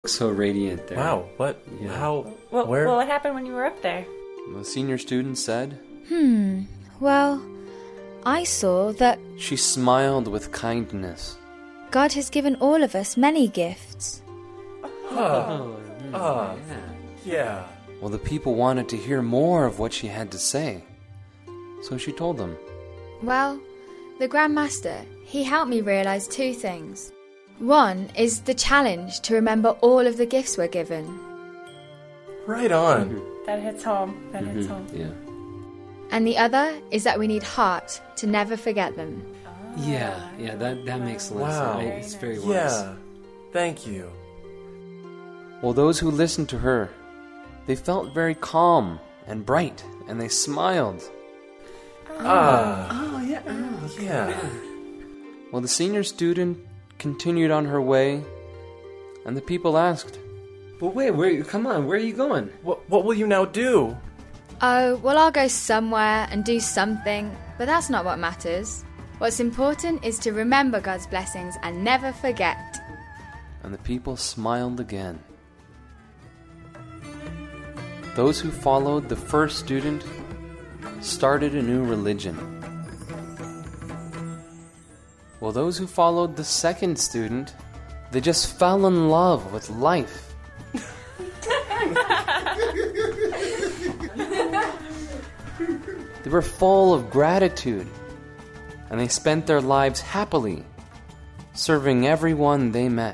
so radiant there. Wow, what? Yeah. How? Well, where? what happened when you were up there? The senior student said. Well, I saw that She smiled with kindness. God has given all of us many gifts. Yeah. Well, the people wanted to hear more of what she had to say. So she told them. Well, the Grand Master, he helped me realize two things. One is the challenge to remember all of the gifts we're given. Right on. That hits home. That hits home. Yeah. And the other is that we need heart to never forget them. Yeah, that makes sense. Wow. It's very wise. Yeah. Thank you. Well, those who listened to her, they felt very calm and bright, and they smiled. Yeah. Well, the senior student continued on her way, and the people asked, "But wait, come on, where are you going?" What will you now do? Oh, well, I'll go somewhere and do something, but that's not what matters. What's important is to remember God's blessings and never forget. And the people smiled again. Those who followed the first student started a new religion. Well, those who followed the second student, they just fell in love with life. They were full of gratitude, and they spent their lives happily, serving everyone they met.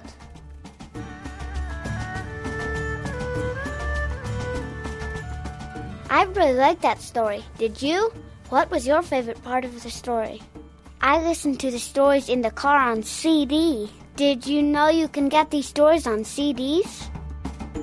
I really liked that story. Did you? What was your favorite part of the story? I listened to the stories in the car on CD. Did you know you can get these stories on CDs?